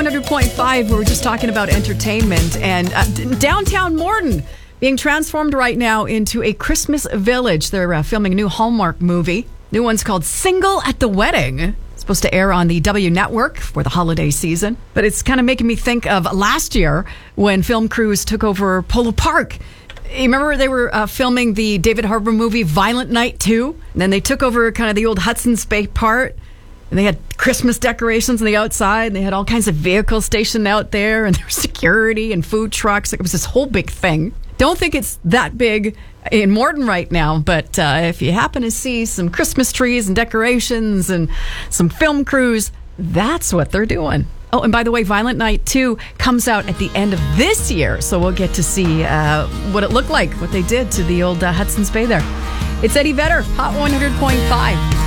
100.5, we were just talking about entertainment and downtown Morden being transformed right now into a Christmas village. They're filming a new Hallmark movie. New one's called Single at the Wedding. It's supposed to air on the W Network for the holiday season. But it's kind of making me think of last year when film crews took over Polo Park. You remember they were filming the David Harbour movie Violent Night 2? And then they took over kind of the old Hudson's Bay part. And they had Christmas decorations on the outside. And they had all kinds of vehicles stationed out there. And there was security and food trucks. It was this whole big thing. Don't think it's that big in Morden right now. But if you happen to see some Christmas trees and decorations and some film crews, that's what they're doing. Oh, and by the way, Violent Night 2 comes out at the end of this year. So we'll get to see what it looked like, what they did to the old Hudson's Bay there. It's Eddie Vedder, Hot 100.5.